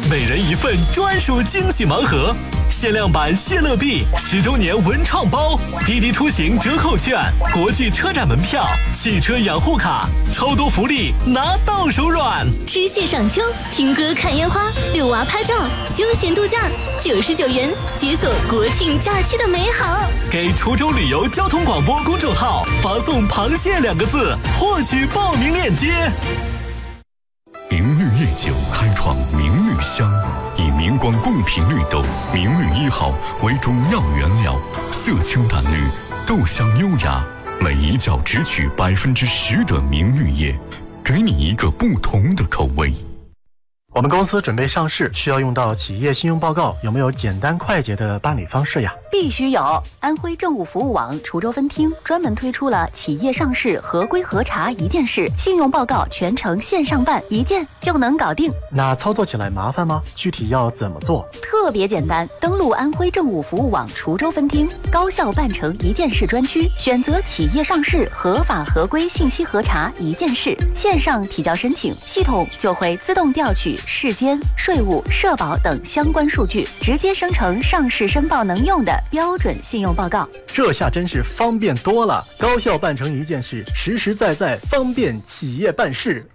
每人一份专属惊喜盲盒，限量版谢乐币10周年文创包，滴滴出行折扣券，国际车展门票，汽车养护卡，超多福利拿到手软。 吃蟹赏秋，听歌看烟花，遛娃拍照，休闲度假，99元解锁国庆假期的美好。 给滁州旅游交通广播公众号发送“螃蟹”2个字，获取报名链接。 明绿夜酒开创明绿香，以明光贡品绿豆明绿1号为主要原料，色清淡绿，豆香优雅，每一窖只取10%的明绿叶，给你一个不同的口味。 我们公司准备上市，需要用到企业信用报告，有没有简单快捷的办理方式呀？ 必须有！安徽政务服务网滁州分厅专门推出了企业上市合规核查一件事，信用报告全程线上办，一键就能搞定。 那操作起来麻烦吗？具体要怎么做？ 特别简单，登录安徽政务服务网滁州分厅，高效办成一件事专区，选择企业上市合法合规信息核查一件事，线上提交申请，系统就会自动调取市监、税务、社保等相关数据，直接生成上市申报能用的标准信用报告。 这下真是方便多了，高效办成一件事，实实在在方便企业办事。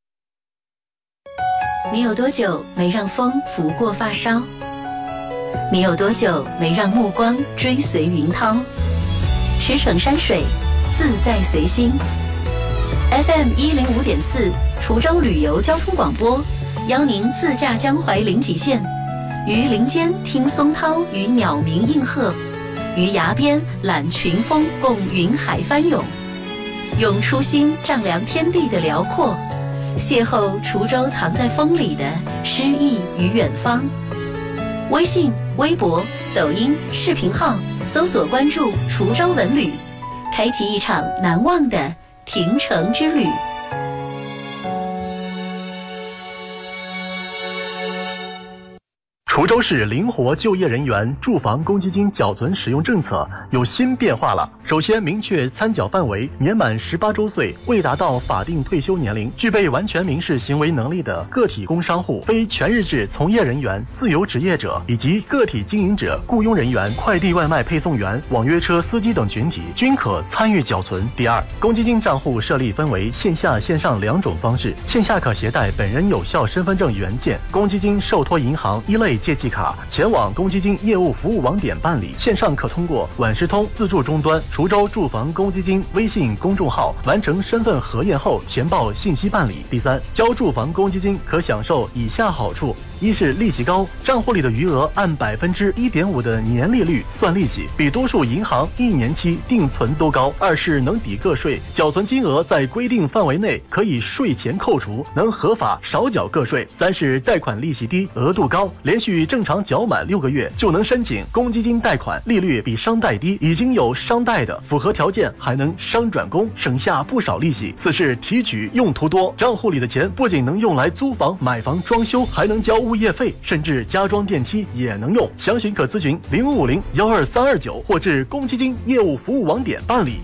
你有多久没让风拂过发梢？你有多久没让目光追随云涛？驰骋山水，自在随心。FM 105.4滁州旅游交通广播，邀您自驾江淮临济县，于林间听松涛与鸟鸣应和，于崖边览群峰共云海翻涌，用初心丈量天地的辽阔，邂逅滁州藏在风里的诗意与远方。微信、微博、抖音、视频号搜索关注滁州文旅，开启一场难忘的亭城之旅。 滁州市灵活就业人员住房公积金缴存使用政策有新变化了。首先明确参缴范围，年满18周岁，未达到法定退休年龄，具备完全民事行为能力的个体工商户、非全日制从业人员、自由职业者以及个体经营者、雇佣人员、快递外卖配送员、网约车司机等群体均可参与缴存。第二，公积金账户设立分为线下、线上2种方式。线下可携带本人有效身份证原件、公积金受托银行一类借记卡前往公积金业务服务网点办理，线上可通过晚时通自助终端、滁州住房公积金微信公众号完成身份核验后填报信息办理。第三，交住房公积金可享受以下好处：一是利息高，账户里的余额按1.5%的年利率算利息，比多数银行1年期定存都高；二是能抵个税，缴存金额在规定范围内可以税前扣除，能合法少缴个税；三是贷款利息低，额度高，连续正常缴满6个月就能申请公积金贷款，利率比商贷低，已经有商贷的符合条件还能商转公，省下不少利息。四是提取用途多，账户里的钱不仅能用来租房、买房、装修，还能交物业费，甚至加装电梯也能用。详询可咨询0550-12329或至公积金业务服务网点办理。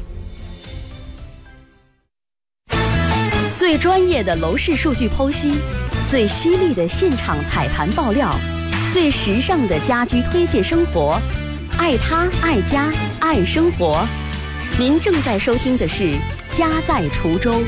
最专业的楼市数据剖析，最犀利的现场踩盘爆料，最时尚的家居推荐生活，爱他爱家爱生活。您正在收听的是家在滁州。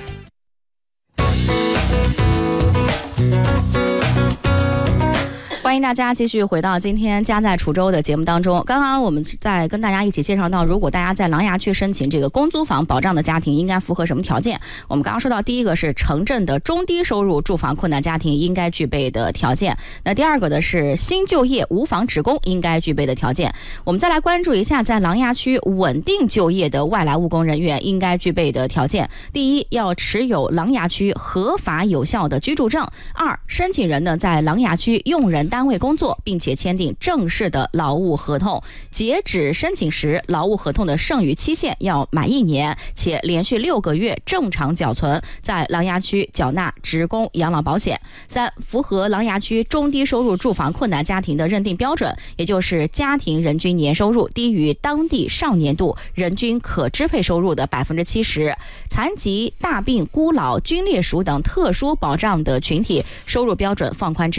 欢迎大家继续回到今天家在滁州的节目当中。刚刚我们在跟大家一起介绍到，如果大家在琅琊区申请这个公租房保障的家庭应该符合什么条件。我们刚刚说到，第一个是城镇的中低收入住房困难家庭应该具备的条件，那第二个的是新就业无房职工应该具备的条件。我们再来关注一下在琅琊区稳定就业的外来务工人员应该具备的条件。第一，要持有琅琊区合法有效的居住证；二，申请人呢在琅琊区用人单位工作，并且签订正式的劳务合同，截止申请时劳务合同的剩余期限要满1年，且连续6个月正常缴存在琅琊区缴纳职工养老保险。三，符合琅琊区中低收入住房困难家庭的认定标准，也就是家庭人均年收入低于当地上年度人均可支配收入的70%，残疾、大病、孤老、军烈属等特殊保障的群体收入标准放宽至